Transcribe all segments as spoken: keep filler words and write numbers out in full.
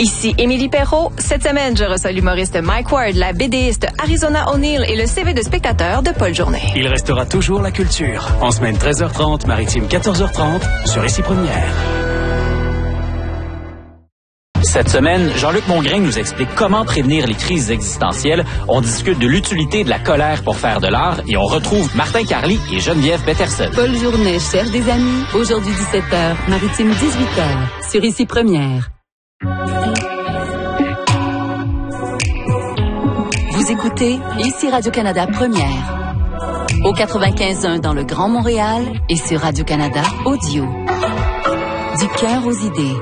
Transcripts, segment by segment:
Ici Émilie Perrault. Cette semaine, je reçois l'humoriste Mike Ward, la BDiste Arizona O'Neill et le C V de spectateur de Paul Journet. Il restera toujours la culture. En semaine treize heures trente, maritime quatorze heures trente, sur Ici Première. Cette semaine, Jean-Luc Mongrain nous explique comment prévenir les crises existentielles. On discute de l'utilité de la colère pour faire de l'art et on retrouve Martin Carly et Geneviève Peterson. Paul Journet cherche des amis. Aujourd'hui dix-sept heures, maritime dix-huit heures, sur Ici Première. Vous écoutez Ici Radio-Canada Première. Au quatre-vingt-quinze point un dans le Grand Montréal et sur Radio-Canada Audio. Du cœur aux idées.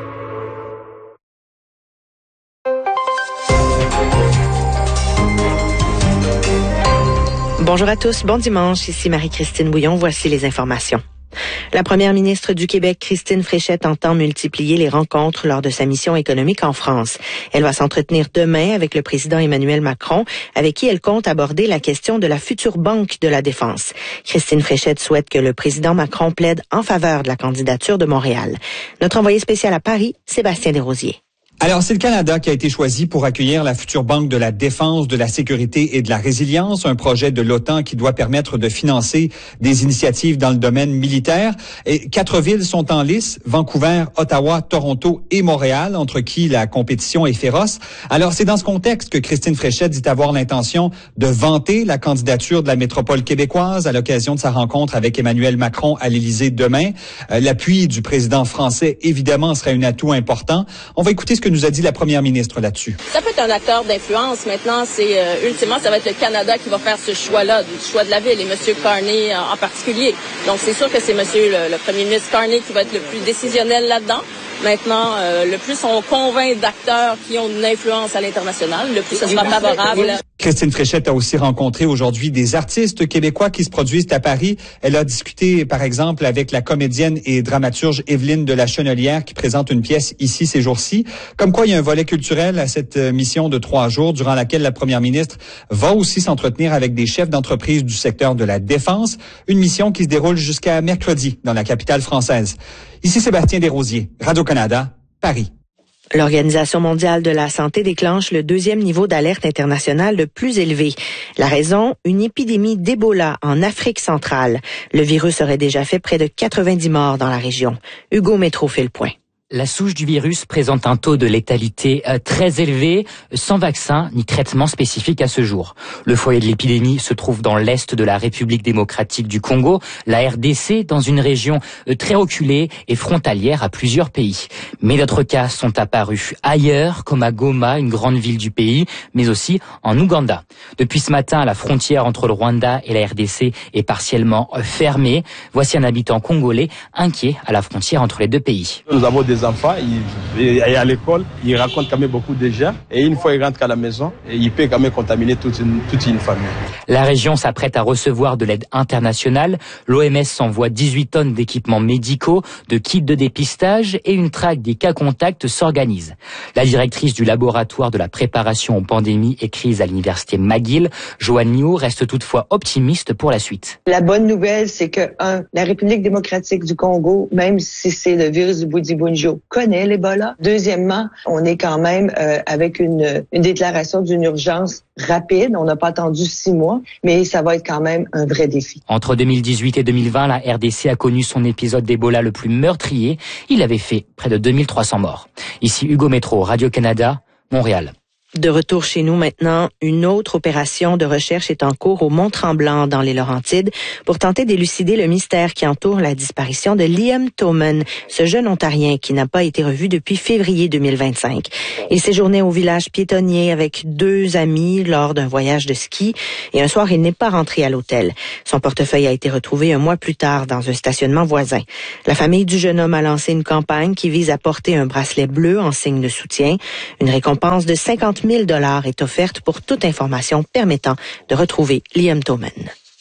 Bonjour à tous, bon dimanche, ici Marie-Christine Bouillon, voici les informations. La première ministre du Québec, Christine Fréchette, entend multiplier les rencontres lors de sa mission économique en France. Elle va s'entretenir demain avec le président Emmanuel Macron, avec qui elle compte aborder la question de la future banque de la défense. Christine Fréchette souhaite que le président Macron plaide en faveur de la candidature de Montréal. Notre envoyé spécial à Paris, Sébastien Desrosiers. Alors, c'est le Canada qui a été choisi pour accueillir la future Banque de la Défense, de la Sécurité et de la Résilience, un projet de l'OTAN qui doit permettre de financer des initiatives dans le domaine militaire. Et quatre villes sont en lice, Vancouver, Ottawa, Toronto et Montréal, entre qui la compétition est féroce. Alors, c'est dans ce contexte que Christine Fréchette dit avoir l'intention de vanter la candidature de la métropole québécoise à l'occasion de sa rencontre avec Emmanuel Macron à l'Élysée demain. Euh, l'appui du président français, évidemment, serait un atout important. On va écouter ce que nous a dit la première ministre là-dessus. Ça peut être un acteur d'influence. Maintenant, c'est euh, ultimement, ça va être le Canada qui va faire ce choix-là, du choix de la ville, et M. Carney en, en particulier. Donc, c'est sûr que c'est M. Le, le premier ministre Carney qui va être le plus décisionnel là-dedans. Maintenant, euh, le plus on convainc d'acteurs qui ont une influence à l'international, le plus ça sera favorable. Christine Fréchette a aussi rencontré aujourd'hui des artistes québécois qui se produisent à Paris. Elle a discuté, par exemple, avec la comédienne et dramaturge Evelyne de la Chenelière qui présente une pièce ici ces jours-ci. Comme quoi, il y a un volet culturel à cette mission de trois jours durant laquelle la première ministre va aussi s'entretenir avec des chefs d'entreprise du secteur de la défense. Une mission qui se déroule jusqu'à mercredi dans la capitale française. Ici Sébastien Desrosiers, Radio-Canada, Paris. L'Organisation mondiale de la santé déclenche le deuxième niveau d'alerte internationale le plus élevé. La raison, une épidémie d'Ebola en Afrique centrale. Le virus aurait déjà fait près de quatre-vingt-dix morts dans la région. Hugo Métro fait le point. La souche du virus présente un taux de létalité euh, très élevé, sans vaccin ni traitement spécifique à ce jour. Le foyer de l'épidémie se trouve dans l'est de la République démocratique du Congo, la R D C, dans une région euh, très reculée et frontalière à plusieurs pays. Mais d'autres cas sont apparus ailleurs, comme à Goma, une grande ville du pays, mais aussi en Ouganda. Depuis ce matin, la frontière entre le Rwanda et la R D C est partiellement euh, fermée. Voici un habitant congolais inquiet à la frontière entre les deux pays. Nous avons des enfants, ils, ils à l'école, ils racontent quand même beaucoup déjà. Et une fois ils rentrent à la maison, il peut quand même contaminer toute une, toute une famille. La région s'apprête à recevoir de l'aide internationale. L'O M S envoie dix-huit tonnes d'équipements médicaux, de kits de dépistage et une traque des cas contacts s'organise. La directrice du laboratoire de la préparation aux pandémies et crises à l'université McGill, Joanne Niou, reste toutefois optimiste pour la suite. La bonne nouvelle, c'est que, un, la République démocratique du Congo, même si c'est le virus du Bundibugyo, connaît l'Ebola. Deuxièmement, on est quand même euh, avec une, une déclaration d'une urgence rapide. On n'a pas attendu six mois, mais ça va être quand même un vrai défi. Entre deux mille dix-huit et deux mille vingt, la R D C a connu son épisode d'Ebola le plus meurtrier. Il avait fait près de deux mille trois cents morts. Ici Hugo Métro, Radio-Canada, Montréal. De retour chez nous maintenant, une autre opération de recherche est en cours au Mont-Tremblant dans les Laurentides pour tenter d'élucider le mystère qui entoure la disparition de Liam Thoman, ce jeune Ontarien qui n'a pas été revu depuis février deux mille vingt-cinq. Il séjournait au village piétonnier avec deux amis lors d'un voyage de ski et un soir, il n'est pas rentré à l'hôtel. Son portefeuille a été retrouvé un mois plus tard dans un stationnement voisin. La famille du jeune homme a lancé une campagne qui vise à porter un bracelet bleu en signe de soutien. Une récompense de cinquante mille dollars est offerte pour toute information permettant de retrouver Liam Thoman.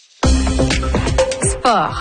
Sport.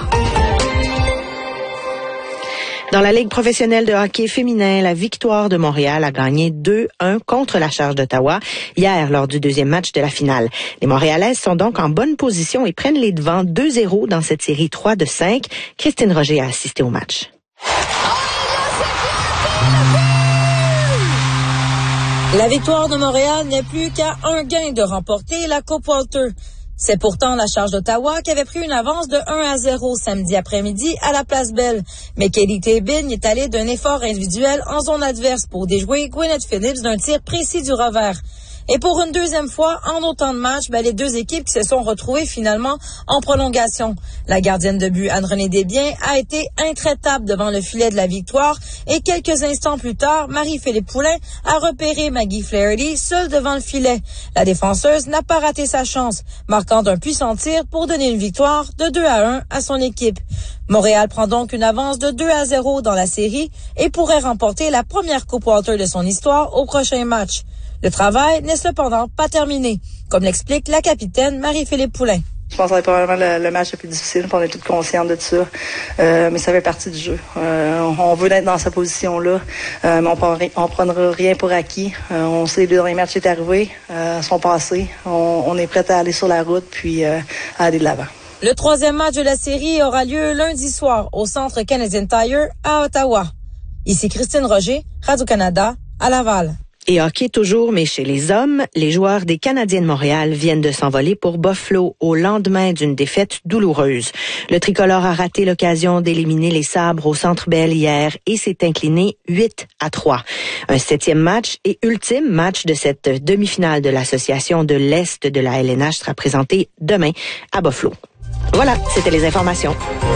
Dans la Ligue professionnelle de hockey féminin, la Victoire de Montréal a gagné deux un contre la Charge d'Ottawa hier lors du deuxième match de la finale. Les Montréalaises sont donc en bonne position et prennent les devants deux zéro dans cette série trois de cinq. Christine Roger a assisté au match. La victoire de Montréal n'est plus qu'à un gain de remporter la Coupe Walter. C'est pourtant la Charge d'Ottawa qui avait pris une avance de un à zéro samedi après-midi à la Place Belle. Mais Kelly Tébin est allé d'un effort individuel en zone adverse pour déjouer Gwyneth Phillips d'un tir précis du revers. Et pour une deuxième fois, en autant de matchs, ben, les deux équipes qui se sont retrouvées finalement en prolongation. La gardienne de but, Anne-Renée Desbiens, a été intraitable devant le filet de la victoire et quelques instants plus tard, Marie-Philippe Poulin a repéré Maggie Flaherty seule devant le filet. La défenseuse n'a pas raté sa chance, marquant un puissant tir pour donner une victoire de deux à un à son équipe. Montréal prend donc une avance de deux à zéro dans la série et pourrait remporter la première Coupe Walter de son histoire au prochain match. Le travail n'est cependant pas terminé, comme l'explique la capitaine Marie-Philippe Poulin. Je pense que c'est probablement le, le match le plus difficile, on est toutes conscientes de ça, euh, mais ça fait partie du jeu. Euh, on veut être dans cette position-là, euh, mais on prend, on prendra rien pour acquis. Euh, on sait que les derniers matchs qui sont arrivés, euh, sont passés. On, on est prêt à aller sur la route puis euh, à aller de l'avant. Le troisième match de la série aura lieu lundi soir au Centre Canadian Tire à Ottawa. Ici Christine Roger, Radio-Canada, à Laval. Et hockey toujours, mais chez les hommes, les joueurs des Canadiens de Montréal viennent de s'envoler pour Buffalo au lendemain d'une défaite douloureuse. Le tricolore a raté l'occasion d'éliminer les Sabres au Centre Bell hier et s'est incliné huit à trois. Un septième match et ultime match de cette demi-finale de l'association de l'Est de la L N H sera présenté demain à Buffalo. Voilà, c'était les informations.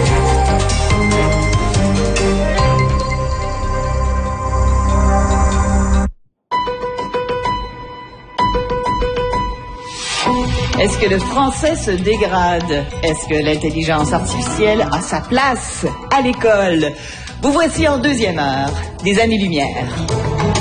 Est-ce que le français se dégrade? Est-ce que l'intelligence artificielle a sa place à l'école? Vous voici en deuxième heure des années-lumière.